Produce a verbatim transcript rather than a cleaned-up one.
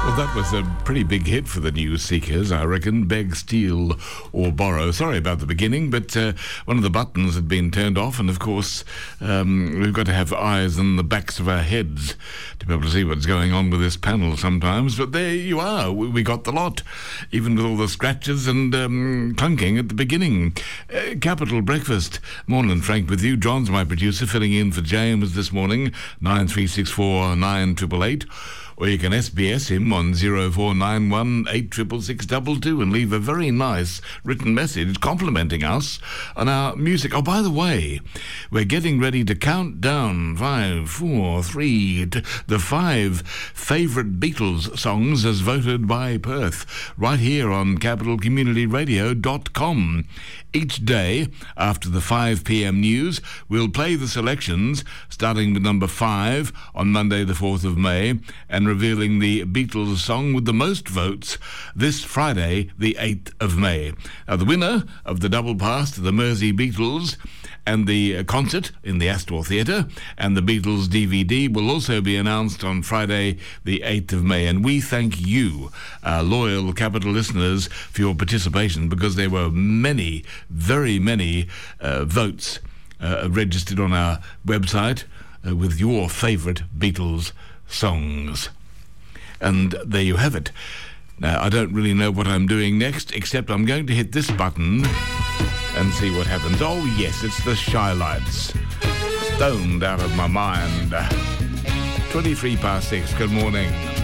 Well, that was a pretty big hit for the New Seekers, I reckon. Beg, Steal or Borrow. Sorry about the beginning, but uh, one of the buttons had been turned off, and of course um, we've got to have eyes on the backs of our heads to be able to see what's going on with this panel sometimes. But there you are. We, we got the lot, even with all the scratches and um, clunking at the beginning. Uh, Capital Breakfast. Morning, Frank, with you. John's my producer, filling in for James this morning. nine three six four nine eight eight eight. Or you can S B S him on zero four nine one eight six six six two two and leave a very nice written message complimenting us on our music. Oh, by the way, we're getting ready to count down five, four, three, t- the five favourite Beatles songs as voted by Perth, right here on capital community radio dot com. Each day, after the five p.m. news, we'll play the selections, starting with number five on Monday the fourth of May, and revealing the Beatles song with the most votes this Friday, the eighth of May. Now, the winner of the double pass to the Mersey Beatles and the uh, concert in the Astor Theatre and the Beatles D V D will also be announced on Friday, the eighth of May. And we thank you, our loyal Capital listeners, for your participation, because there were many, very many uh, votes uh, registered on our website uh, with your favourite Beatles songs. And there you have it. Now, I don't really know what I'm doing next, except I'm going to hit this button and see what happens. Oh, yes, it's the Shy Lights. Stoned out of my mind. twenty-three past six. Good morning.